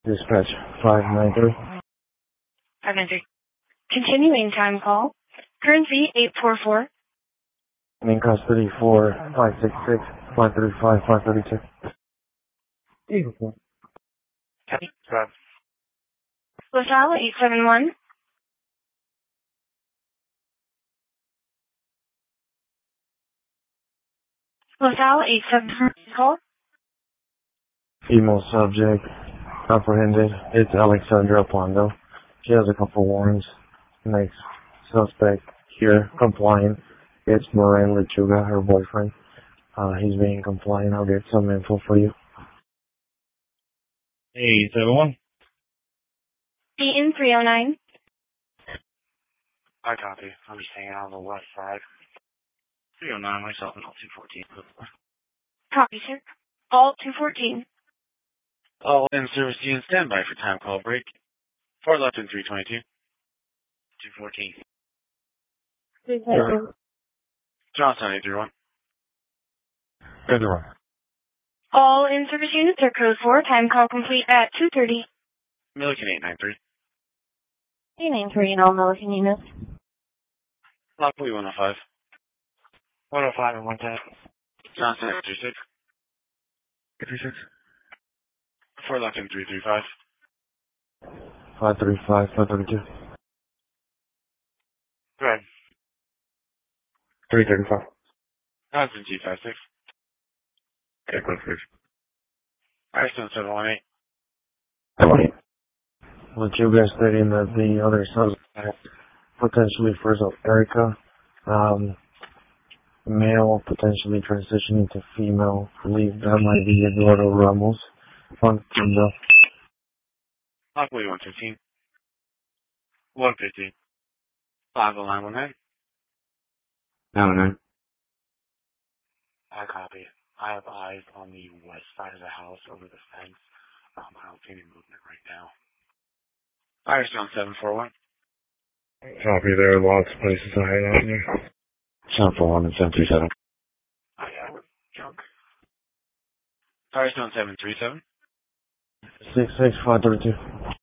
Dispatch 593. 593. Continuing time call. Currency 844. In custody for 566, 535, 532. 844. Copy. Rob. LaSalle 871. LaSalle 871. Call. Female subject apprehended. It's Alexandra Pondo. She has a couple warrants. Next suspect here compliant. It's Moran Lechuga, her boyfriend. He's being compliant. I'll get some info for you. 871. Eaton 309. I copy. I'm just hanging out on the west side. 309, myself, and all 214. Copy, sir. All 214. All in service unit standby for time call break. 4 left in 322. 214. Johnson 831. Good one. All in service units are code 4. Time call complete at 2:30. Milliken 893. 893 and all Milliken units. Lockley 105. 105 and 110. Johnson 836. 56. 4 left in 335. 535, 532. Go ahead. 335. Johnson 256. Okay, close please. Firestone 718. Lechuga stating that the other suspect, potentially first of Erica, male, potentially transitioning to female. I believe that might be Eduardo Ramos. Fondo. Lockley 115. 115. 50919. 909. I copy. I have eyes on the west side of the house over the fence. I don't see any movement right now. Firestone 741. Copy, there are lots of places to hide out here. 741 and 737. I got junk. Firestone 737. 66532.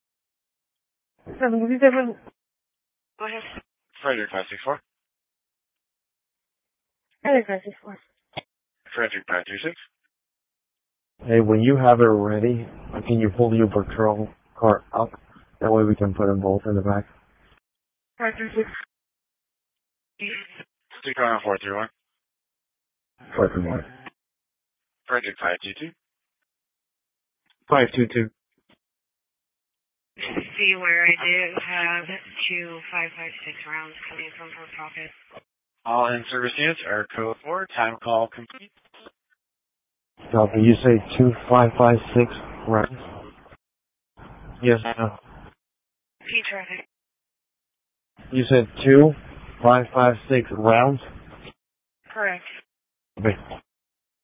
737. Go ahead. Frederick 564. Frederick 564. Frederick 536. Hey, when you have it ready, can you pull your patrol car up? That way we can put them both in the back. 536. 431. 531. Frederick 522. 522. See where I do have 2556 rounds coming from her pocket. All in service units are code 4. Time call complete. Copy. You say 2556 rounds? Yes. No. Sea traffic. You said 2556 rounds? Correct. Okay.